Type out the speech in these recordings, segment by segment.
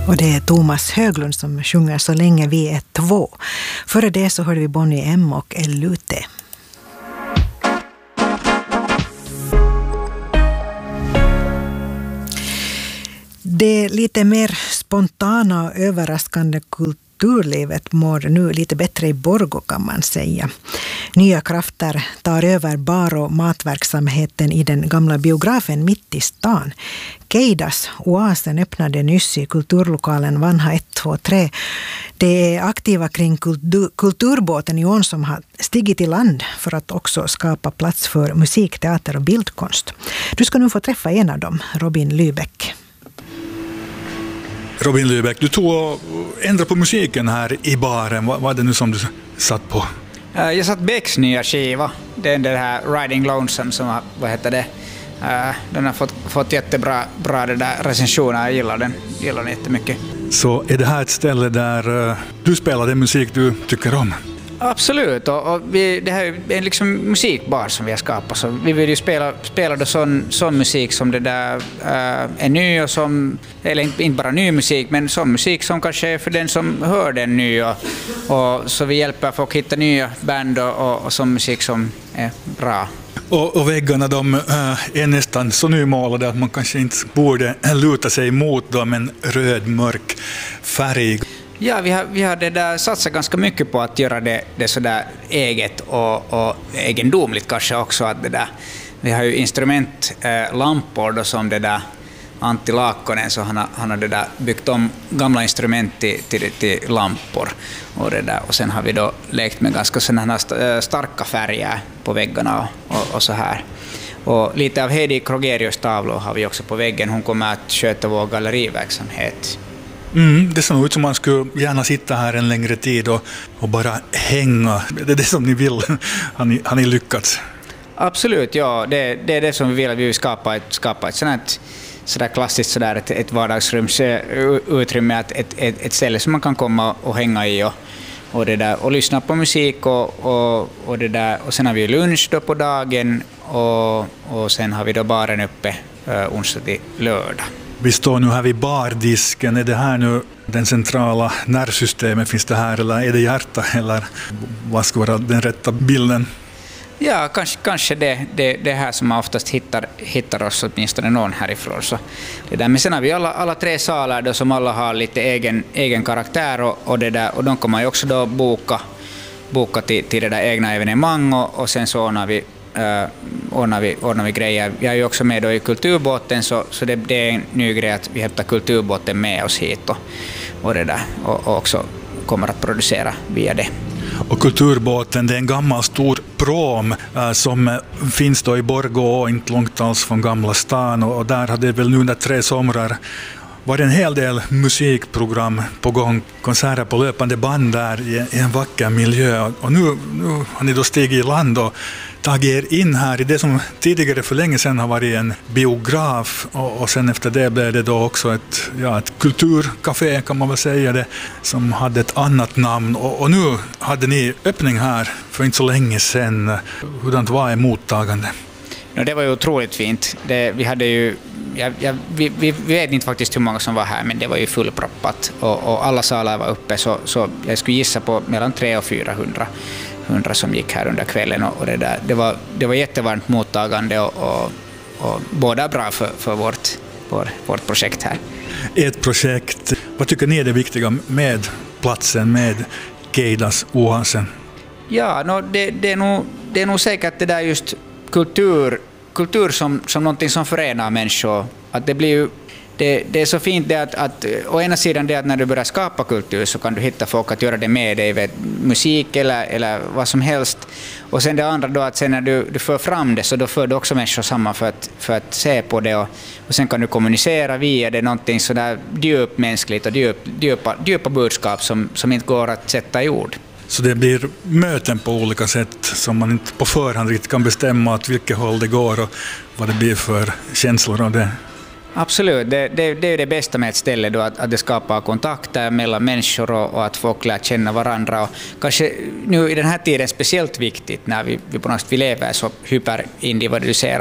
Och det är Thomas Höglund som sjunger Så länge vi är två. Före det så hörde vi Bonnie M och LUT. Det lite mer spontana och överraskande kulturlivet mår nu lite bättre i Borgå, kan man säga. Nya krafter tar över bar- och matverksamheten i den gamla biografen mitt i stan. Keidas Oasen öppnade nyss i kulturlokalen Vanha 123. Det är aktiva kring kulturbåten i ån som har stigit i land för att också skapa plats för musik, teater och bildkonst. Du ska nu få träffa en av dem, Robin Lybeck. Robin Lybeck, du tog och ändrade på musiken här i baren. Vad var det nu som du satt på? Jag satt Becks nya skiva. Det är den här Riding Lonesome som har, den har fått jättebra det där recensioner. Jag gillar den jättemycket. Så är det här ett ställe där du spelar den musik du tycker om? Absolut, och det här är liksom musikbar som vi har skapat, så vi vill ju spela då sån musik som det där är ny och som, eller inte bara ny musik, men sån musik som kanske är för den som hör den ny, och så vi hjälper folk hitta nya band och sån musik som är bra. Och väggarna, de är nästan så nymålade att man kanske inte borde luta sig mot dem, en röd mörk färg. Ja, vi har det där satsat ganska mycket på att göra det så där eget och egendomligt kanske också. Att det där, vi har ju instrumentlampor då, som det där Antti Laakkonen, så han har det där byggt om gamla instrument till lampor. Och sen har vi då lekt med ganska sådana starka färger på väggarna och så här. Och lite av Heidi Krogerius tavlor har vi också på väggen. Hon kommer att sköta vår galleriverksamhet. Det ser nog ut som man skulle gärna sitta här en längre tid och bara hänga. Det är det som ni vill. Har ni lyckats? Absolut, ja. Det är det som vi vill. Vi vill skapa ett sådär klassiskt sådär ett vardagsrumsutrymme, ett ställe som man kan komma och hänga i och det där, och lyssna på musik och det där. Och sen har vi lunch då på dagen och sen har vi då baren uppe onsdag till lördag. Vi står nu här vid bardisken. Är det här nu den centrala nervsystemet? Finns det här, eller är det hjärta, eller vad ska vara den rätta bilden? Ja, kanske det här som man oftast hittar oss, åtminstone någon härifrån. Så det där. Men sen har vi alla tre salar då, som alla har lite egen karaktär och det där, och de kommer man ju också då boka till det där egna evenemang, och sen så ordnar vi grejer. Jag är ju också med då i kulturbåten, så det är en ny grej att vi hämtar kulturbåten med oss hit och det där, och också kommer att producera via det. Och kulturbåten, det är en gammal stor prom som finns då i Borgå, inte långt alls från Gamla stan, och där hade väl nu under 3 somrar var det en hel del musikprogram på gång, konserter på löpande band där i en vacker miljö, och nu har ni då stigit i land och tagit er in här i det som tidigare för länge sedan har varit en biograf, och sen efter det blev det då också ett kulturcafé, kan man väl säga det, som hade ett annat namn, och nu hade ni öppning här för inte så länge sedan. Hurdant var mottagande? Det var ju otroligt fint. Vi hade ju, vi vet inte faktiskt hur många som var här, men det var ju fullproppat och alla salar var uppe, så jag skulle gissa på mellan 300 och 400 som gick här under kvällen, och det var jättevarmt mottagande och båda bra för vårt projekt här. Ett projekt, vad tycker ni är det viktiga med platsen, med Keidas Oasen? Ja, det är nog säkert det där just kultur som någonting som förenar människor. Att det blir ju, det är så fint det att å ena sidan det att när du börjar skapa kultur så kan du hitta folk att göra det med dig, vet, musik eller vad som helst. Och sen det andra då, att sen när du för fram det, så då för du också människor samman för att se på det, och sen kan du kommunicera via det, någonting sådär djupmänskligt och djupa budskap som inte går att sätta i ord. Så det blir möten på olika sätt som man inte på förhand riktigt kan bestämma åt vilket håll det går och vad det blir för känslor av det. Absolut, det är det bästa med ett ställe då, att det skapar kontakter mellan människor och att folk lär känna varandra. Och kanske nu i den här tiden speciellt viktigt när vi på något sätt lever så hyperindividualiserat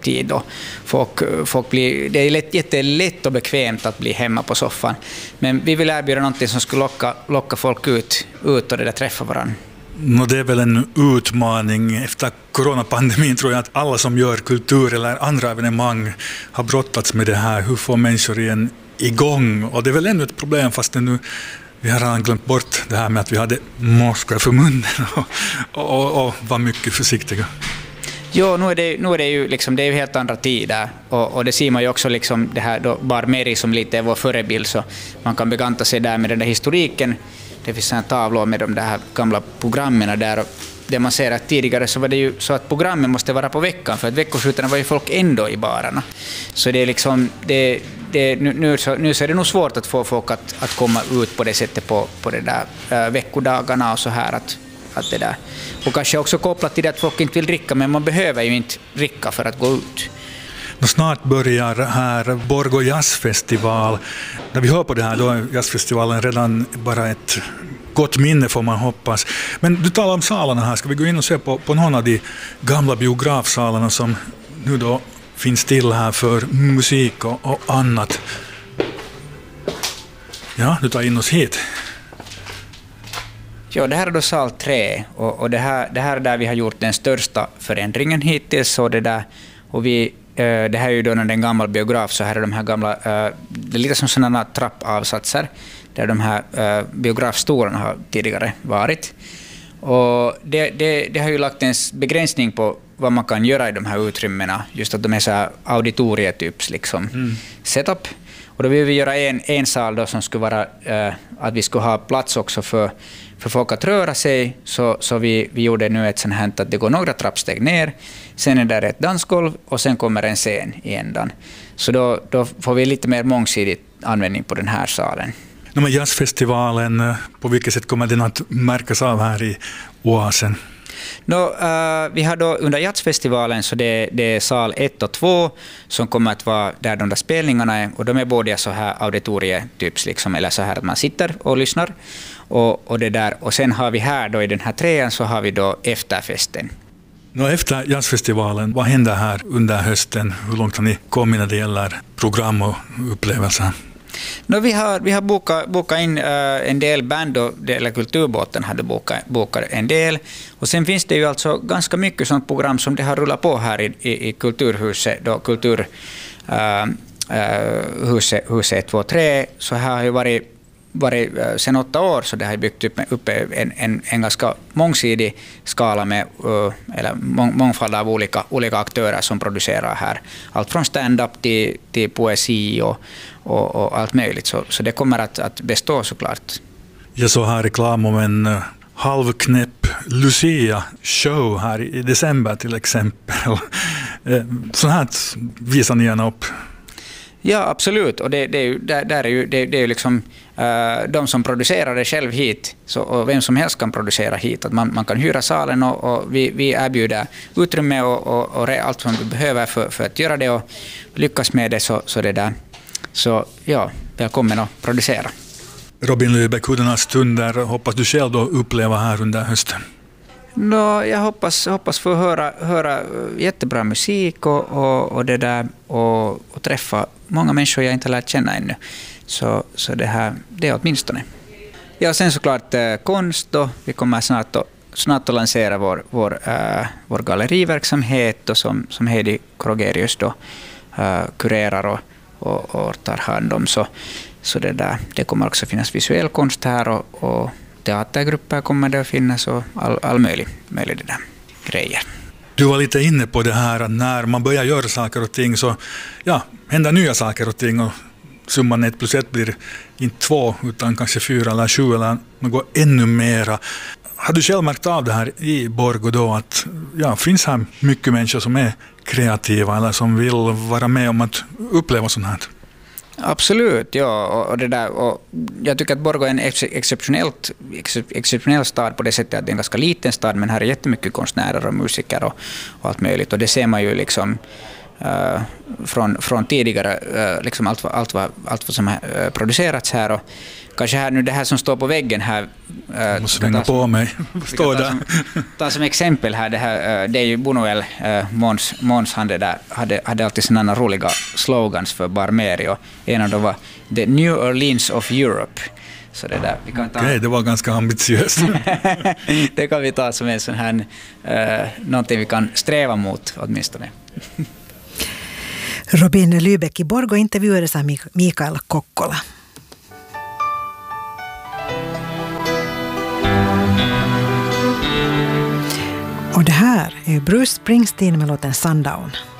tid. Och folk blir, det är jättelätt och bekvämt att bli hemma på soffan. Men vi vill erbjuda någonting som skulle locka folk ut och det där träffa varandra. Det är väl en utmaning efter coronapandemin, tror jag, att alla som gör kultur eller andra evenemang har brottats med det här. Hur får människor igen igång? Och det är väl ännu ett problem, fast nu vi har redan glömt bort det här med att vi hade maskar för munnen och var mycket försiktiga. Jo, nu är det ju liksom, det är ju helt andra tider och det ser man ju också liksom det här då Bar Meri som lite är vår förebild, så man kan bekanta sig där med den där historiken. Det finns en tavla med de där gamla programmen där. Det man ser att tidigare så var det ju så att programmen måste vara på veckan, för att veckoskjutarna var ju folk ändå i barerna. Så det är liksom, nu så är det nog svårt att få folk att komma ut på det sättet på det där veckodagarna och så här att det där. Och kanske också kopplat till det att folk inte vill dricka, men man behöver ju inte dricka för att gå ut. Snart börjar här Borgå jazzfestival. När vi hör på det här, då är jazzfestivalen redan bara ett gott minne, får man hoppas. Men du talar om salarna här. Ska vi gå in och se på någon av de gamla biografsalarna som nu då finns till här för musik och annat? Ja, du tar in oss hit. Ja, det här är då sal 3 och det här är där vi har gjort den största förändringen hittills. Och det här är ju då den gamla biograf, så här är de här gamla, det är lite som sådana trappavsatser där de här biografstolarna har tidigare varit. Och det har ju lagt en begränsning på vad man kan göra i de här utrymmena, just att de är så här auditorietyps liksom setup. Och då vill vi göra en sal då som skulle vara att vi skulle ha plats också för folk att röra sig, så vi gjorde nu ett sånt här att det går några trappsteg ner, sen är det ett dansgolv och sen kommer en scen i ändan. Så då får vi lite mer mångsidig användning på den här salen. Men jazzfestivalen, på vilket sätt kommer den att märkas av här i Oasen? Vi har då under jazzfestivalen, så det är sal 1 och 2 som kommer att vara där de där spelningarna är, och de är både så här auditorietyps liksom, eller så här att man sitter och lyssnar och det där, och sen har vi här då i den här 3:an så har vi då efterfesten. Efter jazzfestivalen, vad händer här under hösten? Hur långt har ni kommit när det gäller program och upplevelser? Vi har bokat in en del band, eller Kulturbåten hade bokat en del. Och sen finns det ju alltså ganska mycket sånt program som det har rullat på här i Kulturhuset, då Kulturhuset 1, 2, 3. Så här har ju varit sedan 8 år, så det har byggt upp en ganska mångsidig skala med eller mångfald av olika aktörer som producerar här. Allt från stand-up till poesi och allt möjligt. Så det kommer att bestå såklart. Jag såg här reklam om en halvknäpp Lucia-show här i december till exempel. Så här visar ni gärna upp. Ja, absolut. Och det är ju liksom de som producerar det själv hit, och vem som helst kan producera hit. Att man kan hyra salen och vi erbjuder utrymme och allt som du behöver för att göra det och lyckas med det. Så det där. Så ja, välkommen att producera. Robin Lybeck, hurdana stunder hoppas du själv då uppleva här under hösten? Jag hoppas få höra jättebra musik och det där och träffa många människor jag inte har lärt känna ännu. Så det är åtminstone. Ja, sen såklart konst då. Vi kommer snart att lansera vår galleriverksamhet då, som Heidi Krogerius då kurerar och tar hand om. Så det kommer också finnas visuell konst här och teatergrupper kommer det att finnas och all möjlig det där grejer. Du var lite inne på det här att när man börjar göra saker och ting så händer nya saker och ting och summan 1 + 1 blir inte 2 utan kanske 4 eller 7 eller något ännu mera. Har du själv märkt av det här i Borgå då att finns här mycket människor som är kreativa eller som vill vara med om att uppleva sånt här? Absolut, ja. Och det där, och jag tycker att Borgå är en exceptionell stad på det sättet att det är en ganska liten stad, men här är jättemycket konstnärer och musiker och allt möjligt. Och det ser man ju liksom från tidigare, liksom allt vad som har producerats här. Och kanske här nu det här som står på väggen här. Jag måste svänga på mig. Står där. Ta som exempel här, det är ju Buñuel, Måns hade alltid sådana roliga slogans för Barmeri, och en av dem var The New Orleans of Europe. Så det där, vi kan ta... Okej, det var ganska ambitiöst. Det kan vi ta som en sån här, någonting vi kan sträva mot åtminstone. Robin Lybeck i Borgå intervjuades av Mikael Kokkola. Och det här är Bruce Springsteen med låten Sundown.